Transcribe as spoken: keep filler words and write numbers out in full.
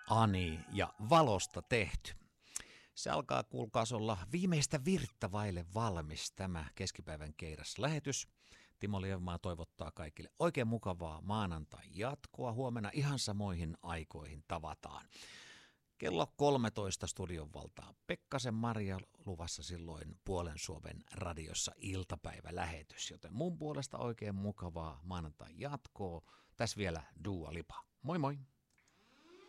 Ani ja valosta tehty. Se alkaa kuulkaas olla viimeistä virttä vaille valmis tämä keskipäivän keiras-lähetys. Timo Lievmaa toivottaa kaikille oikein mukavaa maanantai-jatkoa. Huomenna ihan samoihin aikoihin tavataan. Kello kolmetoista studion valtaa Pekkasen Maria, luvassa silloin Puolen Suomen radiossa iltapäivälähetys. Joten mun puolesta oikein mukavaa maanantai-jatkoa. Tässä vielä Dua Lipa. Moi moi!